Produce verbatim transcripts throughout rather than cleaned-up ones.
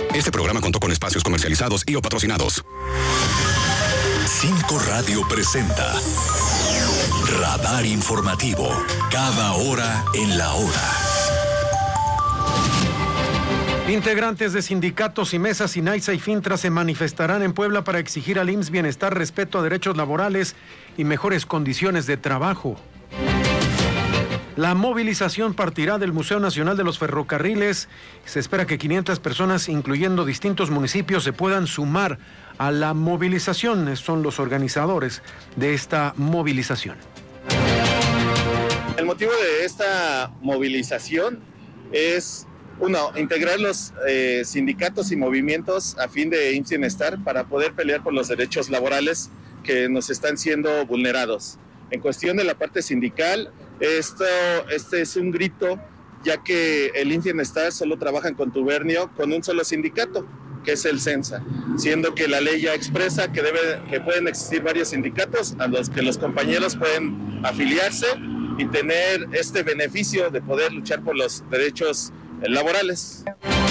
Este programa contó con espacios comercializados y o patrocinados. Cinco Radio presenta Radar Informativo. Cada hora en la hora. Integrantes de sindicatos y mesas INAISA y FINTRA se manifestarán en Puebla para exigir al I M S S bienestar, respeto a derechos laborales y mejores condiciones de trabajo. La movilización partirá del Museo Nacional de los Ferrocarriles. Se espera que quinientas personas, incluyendo distintos municipios, se puedan sumar a la movilización. Son los organizadores de esta movilización. El motivo de esta movilización es, uno, integrar los eh, sindicatos y movimientos a fin de I M S S Bienestar para poder pelear por los derechos laborales que nos están siendo vulnerados. En cuestión de la parte sindical, esto, este es un grito, ya que el I M S S Bienestar solo trabaja en contubernio con un solo sindicato, que es el CENSA, siendo que la ley ya expresa que, debe, que pueden existir varios sindicatos a los que los compañeros pueden afiliarse y tener este beneficio de poder luchar por los derechos laborales.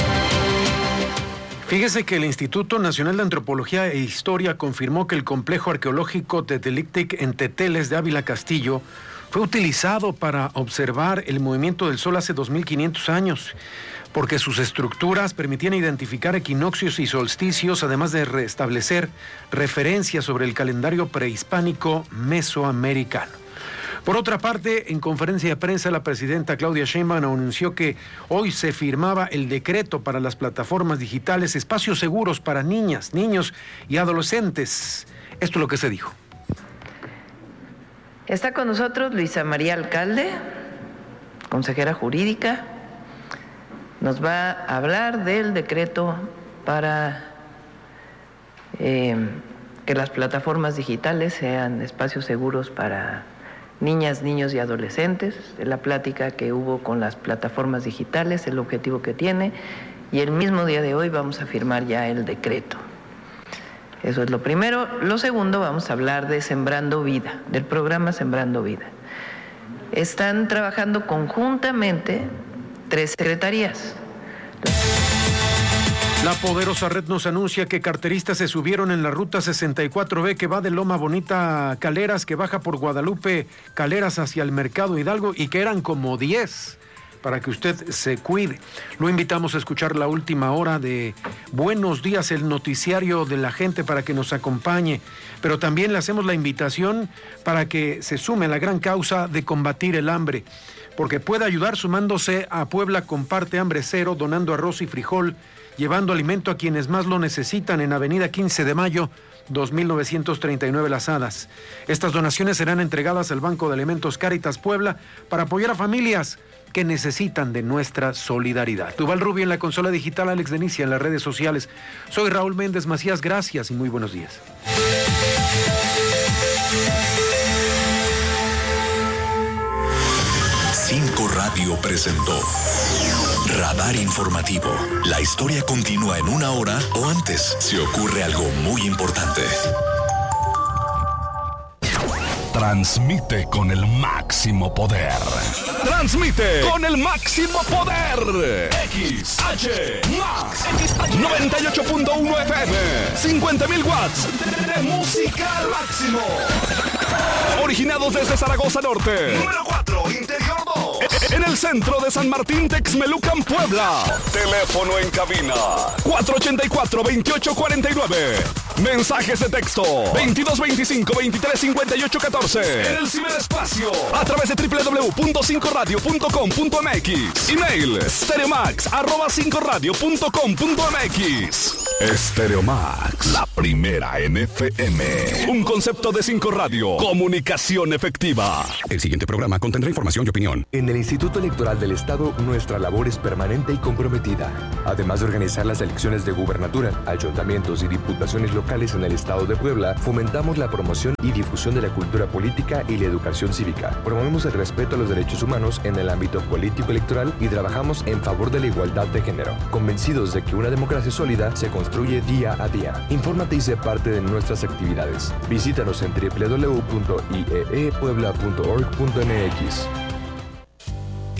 Fíjese que el Instituto Nacional de Antropología e Historia confirmó que el complejo arqueológico Tetelictic en Teteles de Ávila Castillo fue utilizado para observar el movimiento del Sol hace dos mil quinientos años, porque sus estructuras permitían identificar equinoccios y solsticios, además de restablecer referencias sobre el calendario prehispánico mesoamericano. Por otra parte, en conferencia de prensa, la presidenta Claudia Sheinbaum anunció que hoy se firmaba el decreto para las plataformas digitales, espacios seguros para niñas, niños y adolescentes. Esto es lo que se dijo. Está con nosotros Luisa María Alcalde, consejera jurídica. Nos va a hablar del decreto para eh, que las plataformas digitales sean espacios seguros para niñas, niños y adolescentes, de la plática que hubo con las plataformas digitales, el objetivo que tiene, y el mismo día de hoy vamos a firmar ya el decreto. Eso es lo primero. Lo segundo, vamos a hablar de Sembrando Vida, del programa Sembrando Vida. Están trabajando conjuntamente tres secretarías. La poderosa red nos anuncia que carteristas se subieron en la ruta sesenta y cuatro B que va de Loma Bonita a Caleras, que baja por Guadalupe, Caleras hacia el Mercado Hidalgo, y que eran como diez, para que usted se cuide. Lo invitamos a escuchar la última hora de Buenos Días, el noticiario de la gente, para que nos acompañe, pero también le hacemos la invitación para que se sume a la gran causa de combatir el hambre, porque puede ayudar sumándose a Puebla Comparte Hambre Cero, donando arroz y frijol, llevando alimento a quienes más lo necesitan en Avenida quince de Mayo, dos mil novecientos treinta y nueve Las Hadas. Estas donaciones serán entregadas al Banco de Alimentos Cáritas Puebla para apoyar a familias que necesitan de nuestra solidaridad. Duval Rubio en la consola digital, Alex Denicia en las redes sociales. Soy Raúl Méndez Macías, gracias y muy buenos días. Cinco Radio presentó Radar Informativo. La historia continúa en una hora o antes si ocurre algo muy importante. Transmite con el máximo poder. Transmite con el máximo poder. X H Max noventa y ocho punto uno F M. cincuenta mil watts de música al máximo. Originados desde Zaragoza Norte. Número cuatro, Interior dos. En el centro de San Martín, Texmelucan, Puebla. Teléfono en cabina cuatro ochenta y cuatro, veintiocho cuarenta y nueve. Mensajes de texto veintidós veinticinco, veintitrés cincuenta y ocho catorce. En el ciberespacio a través de doble u doble u doble u punto cinco radio punto com punto m x. Email stereomax arroba cinco radio punto com punto m x. Stereomax, la primera en F M. Un concepto de Cinco Radio. Comunicación efectiva. El siguiente programa contendrá información y opinión. En el Instituto Electoral del Estado, nuestra labor es permanente y comprometida. Además de organizar las elecciones de gubernatura, ayuntamientos y diputaciones locales en el Estado de Puebla, fomentamos la promoción y difusión de la cultura política y la educación cívica. Promovemos el respeto a los derechos humanos en el ámbito político electoral y trabajamos en favor de la igualdad de género, convencidos de que una democracia sólida se construye día a día. Infórmate y sé parte de nuestras actividades. Visítanos en doble u doble u doble u punto i e e puebla punto org punto m x.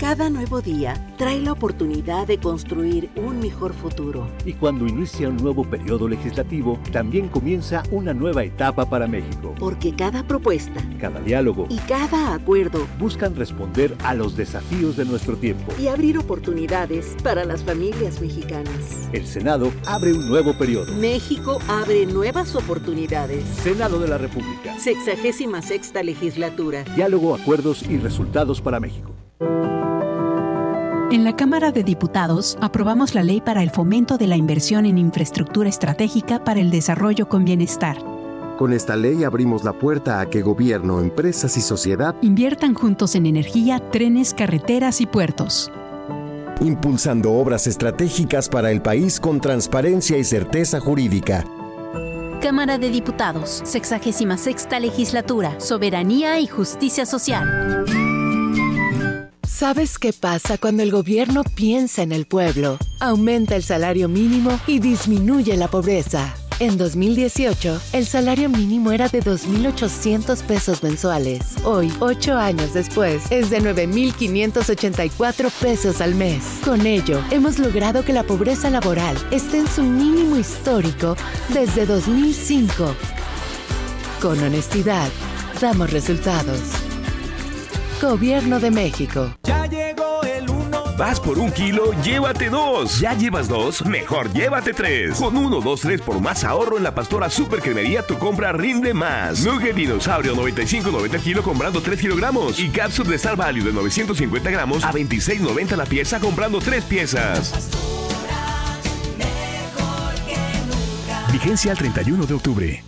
Cada nuevo día trae la oportunidad de construir un mejor futuro. Y cuando inicia un nuevo periodo legislativo, también comienza una nueva etapa para México. Porque cada propuesta, cada diálogo y cada acuerdo buscan responder a los desafíos de nuestro tiempo y abrir oportunidades para las familias mexicanas. El Senado abre un nuevo periodo. México abre nuevas oportunidades. Senado de la República. Sexagésima sexta legislatura. Diálogo, acuerdos y resultados para México. En la Cámara de Diputados aprobamos la ley para el fomento de la inversión en infraestructura estratégica para el desarrollo con bienestar. Con esta ley abrimos la puerta a que gobierno, empresas y sociedad inviertan juntos en energía, trenes, carreteras y puertos. Impulsando obras estratégicas para el país con transparencia y certeza jurídica. Cámara de Diputados, sexagésima sexta legislatura, soberanía y justicia social. ¿Sabes qué pasa cuando el gobierno piensa en el pueblo? Aumenta el salario mínimo y disminuye la pobreza. En dos mil dieciocho, el salario mínimo era de dos mil ochocientos pesos mensuales. Hoy, ocho años después, es de nueve mil quinientos ochenta y cuatro pesos al mes. Con ello, hemos logrado que la pobreza laboral esté en su mínimo histórico desde dos mil cinco. Con honestidad, damos resultados. Gobierno de México. Ya llegó el uno. Vas por un kilo, llévate dos. Ya llevas dos, mejor llévate tres. Con uno, dos, tres por más ahorro en la Pastora Super Cremería, tu compra rinde más. Nugget Dinosaurio noventa y cinco noventa el kilo comprando tres kilogramos. Y cápsula de Star Value de novecientos cincuenta gramos a veintiséis noventa la pieza comprando tres piezas. Vigencia al treinta y uno de octubre.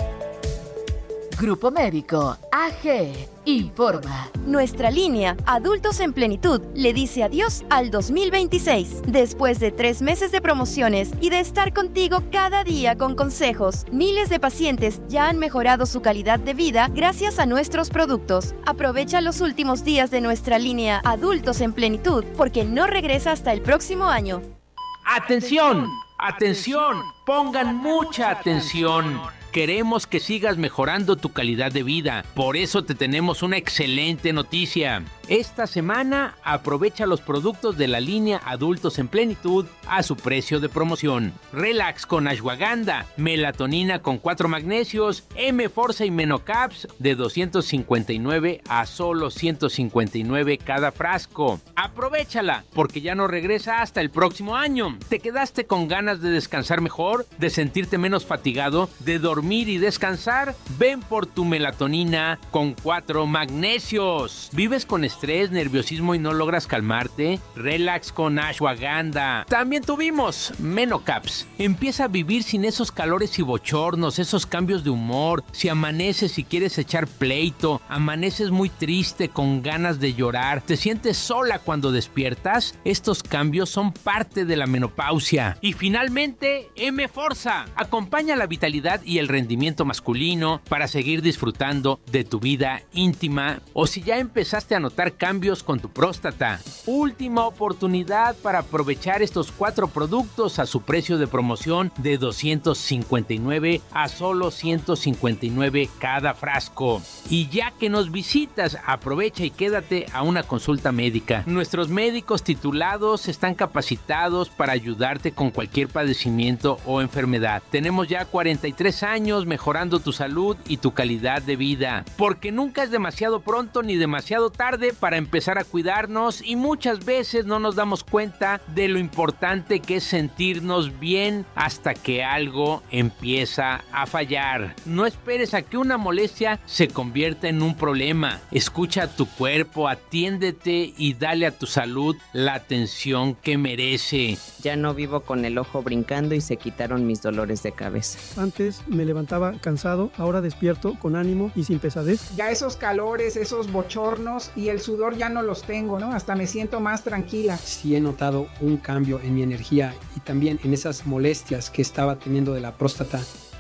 Grupo Médico A G informa. Nuestra línea Adultos en Plenitud le dice adiós al dos mil veintiséis. Después de tres meses de promociones y de estar contigo cada día con consejos, miles de pacientes ya han mejorado su calidad de vida gracias a nuestros productos. Aprovecha los últimos días de nuestra línea Adultos en Plenitud porque no regresa hasta el próximo año. ¡Atención! ¡Atención! ¡Pongan mucha atención! Queremos que sigas mejorando tu calidad de vida. Por eso te tenemos una excelente noticia. Esta semana aprovecha los productos de la línea Adultos en Plenitud a su precio de promoción. Relax con ashwagandha, melatonina con cuatro magnesios, M-Forza y Menocaps de doscientos cincuenta y nueve a solo ciento cincuenta y nueve cada frasco. Aprovechala porque ya no regresa hasta el próximo año. ¿Te quedaste con ganas de descansar mejor, de sentirte menos fatigado, de dormir y descansar? Ven por tu melatonina con cuatro magnesios. ¿Vives con estrés, nerviosismo y no logras calmarte? Relax con ashwagandha. También tuvimos Menocaps. Empieza a vivir sin esos calores y bochornos, esos cambios de humor. Si amaneces y quieres echar pleito, amaneces muy triste, con ganas de llorar, te sientes sola cuando despiertas, estos cambios son parte de la menopausia. Y finalmente, M-Forza. Acompaña la vitalidad y el rendimiento masculino para seguir disfrutando de tu vida íntima. O si ya empezaste a notar cambios con tu próstata, última oportunidad para aprovechar estos cuatro productos a su precio de promoción de doscientos cincuenta y nueve a solo ciento cincuenta y nueve cada frasco. Y ya que nos visitas, aprovecha y quédate a una consulta médica. Nuestros médicos titulados están capacitados para ayudarte con cualquier padecimiento o enfermedad. Tenemos ya cuarenta y tres años mejorando tu salud y tu calidad de vida, porque nunca es demasiado pronto ni demasiado tarde para empezar a cuidarnos, y muchas veces no nos damos cuenta de lo importante que es sentirnos bien hasta que algo empieza a fallar. No esperes a que una molestia se convierta en un problema. Escucha a tu cuerpo, atiéndete y dale a tu salud la atención que merece. Ya no vivo con el ojo brincando y se quitaron mis dolores de cabeza. Antes me levantaba cansado, ahora despierto con ánimo y sin pesadez. Ya esos calores, esos bochornos y el sudor ya no los tengo, ¿no? Hasta me siento más tranquila. Sí he notado un cambio en mi energía y también en esas molestias que estaba teniendo de la próstata.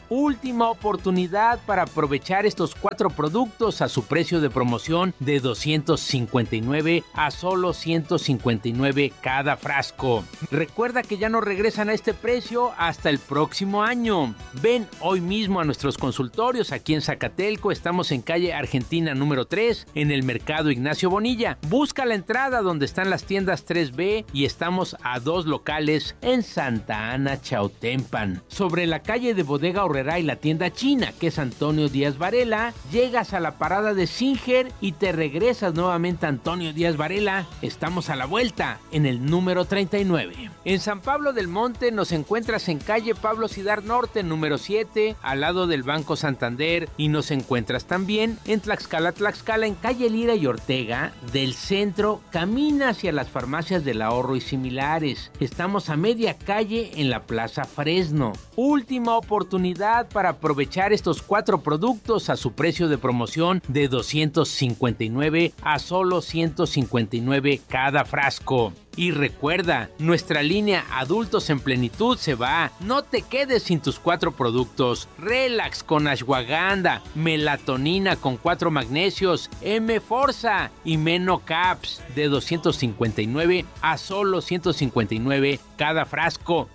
Última oportunidad para aprovechar estos cuatro productos a su precio de promoción de doscientos cincuenta y nueve a solo ciento cincuenta y nueve cada frasco. Recuerda que ya no regresan a este precio hasta el próximo año. Ven hoy mismo a nuestros consultorios aquí en Zacatelco. Estamos en calle Argentina número tres, en el Mercado Ignacio Bonilla. Busca la entrada donde están las tiendas tres B y estamos a dos locales en Santa Ana, Chautempan. Sobre la calle de Bodega Horrera y la tienda china, que es Antonio Díaz Varela, llegas a la parada de Singer y te regresas nuevamente a Antonio Díaz Varela. Estamos a la vuelta en el número treinta y nueve. En San Pablo del Monte nos encuentras en calle Pablo Cidar Norte, número siete, al lado del Banco Santander, y nos encuentras también en Tlaxcala, Tlaxcala, en calle Lira y Ortega, del centro, camina hacia las farmacias del Ahorro y similares. Estamos a media calle en la Plaza Fresno. Última oportunidad para aprovechar estos cuatro productos a su precio de promoción de doscientos cincuenta y nueve a solo ciento cincuenta y nueve cada frasco. Y recuerda, nuestra línea Adultos en Plenitud se va. No te quedes sin tus cuatro productos. Relax con ashwagandha, melatonina con cuatro magnesios, M-Forza y Menocaps de doscientos cincuenta y nueve a solo ciento cincuenta y nueve cada frasco.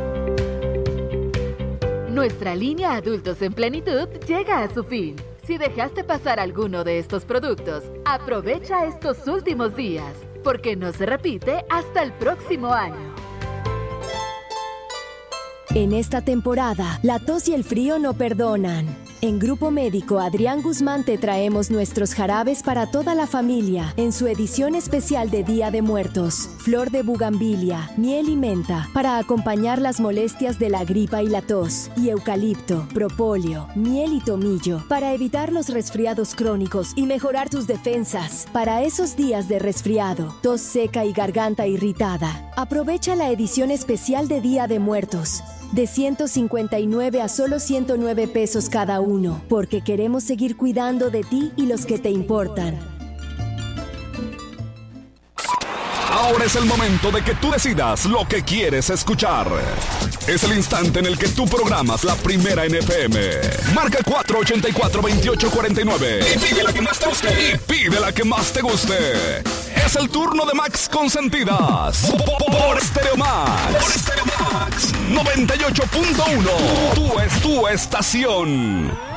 Nuestra línea Adultos en Plenitud llega a su fin. Si dejaste pasar alguno de estos productos, aprovecha estos últimos días, porque no se repite hasta el próximo año. En esta temporada, la tos y el frío no perdonan. En Grupo Médico Adrián Guzmán te traemos nuestros jarabes para toda la familia en su edición especial de Día de Muertos. Flor de bugambilia, miel y menta para acompañar las molestias de la gripa y la tos. Y eucalipto, propóleo, miel y tomillo para evitar los resfriados crónicos y mejorar tus defensas. Para esos días de resfriado, tos seca y garganta irritada, aprovecha la edición especial de Día de Muertos. De ciento cincuenta y nueve a solo ciento nueve pesos cada uno, porque queremos seguir cuidando de ti y los que te importan. Ahora es el momento de que tú decidas lo que quieres escuchar. Es el instante en el que tú programas la primera en F M. Marca cuatro ochenta y cuatro, veintiocho cuarenta y nueve. Y pide la que más te guste. Y pide la que más te guste. Es el turno de Max Consentidas. Por Stereo Max. Por Stereo Max. noventa y ocho punto uno. Tú es tu estación.